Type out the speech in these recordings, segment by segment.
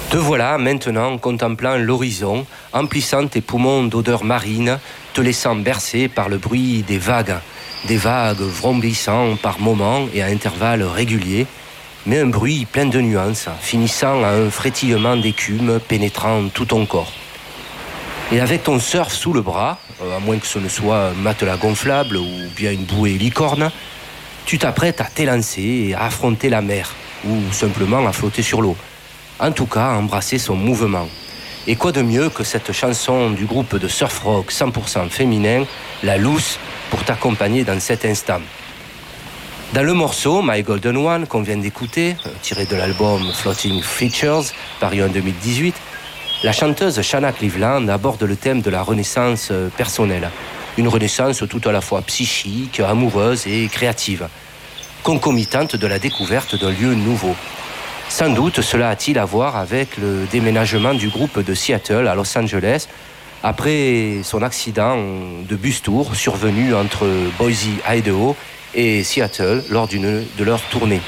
Te voilà maintenant contemplant l'horizon, emplissant tes poumons d'odeurs marines, te laissant bercer par le bruit des vagues vrombissant par moments et à intervalles réguliers, mais un bruit plein de nuances, finissant à un frétillement d'écume pénétrant tout ton corps. Et avec ton surf sous le bras, à moins que ce ne soit un matelas gonflable ou bien une bouée licorne, tu t'apprêtes à t'élancer et à affronter la mer, ou simplement à flotter sur l'eau. En tout cas, à embrasser son mouvement. Et quoi de mieux que cette chanson du groupe de surf rock 100% féminin, La Loose, pour t'accompagner dans cet instant. Dans le morceau My Golden One qu'on vient d'écouter, tiré de l'album Floating Features, paru en 2018, la chanteuse Shanna Cleveland aborde le thème de la renaissance personnelle. Une renaissance tout à la fois psychique, amoureuse et créative, concomitante de la découverte d'un lieu nouveau. Sans doute cela a-t-il à voir avec le déménagement du groupe de Seattle à Los Angeles après son accident de bus tour survenu entre Boise, Idaho et Seattle lors de leur tournée.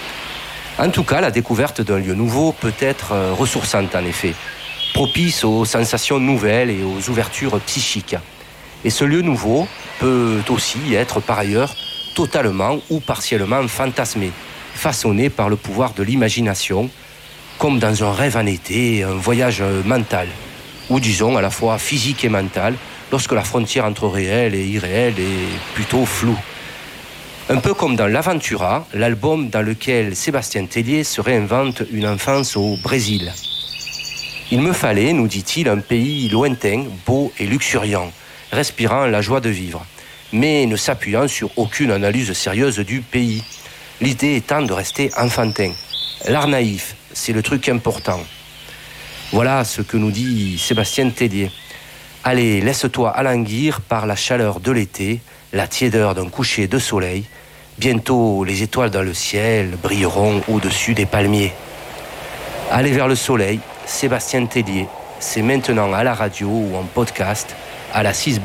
En tout cas, la découverte d'un lieu nouveau peut être ressourçante en effet, propice aux sensations nouvelles et aux ouvertures psychiques. Et ce lieu nouveau peut aussi être par ailleurs totalement ou partiellement fantasmé, façonné par le pouvoir de l'imagination, comme dans un rêve en été, un voyage mental, ou disons à la fois physique et mental, lorsque la frontière entre réel et irréel est plutôt floue. Un peu comme dans l'Aventura, l'album dans lequel Sébastien Tellier se réinvente une enfance au Brésil. Il me fallait, nous dit-il, un pays lointain, beau et luxuriant, respirant la joie de vivre, mais ne s'appuyant sur aucune analyse sérieuse du pays. L'idée étant de rester enfantin. L'art naïf, c'est le truc important. Voilà ce que nous dit Sébastien Tellier. Allez, laisse-toi alanguir par la chaleur de l'été, la tiédeur d'un coucher de soleil. Bientôt, les étoiles dans le ciel brilleront au-dessus des palmiers. Allez vers le soleil, Sébastien Tellier. C'est maintenant à la radio ou en podcast, à la 6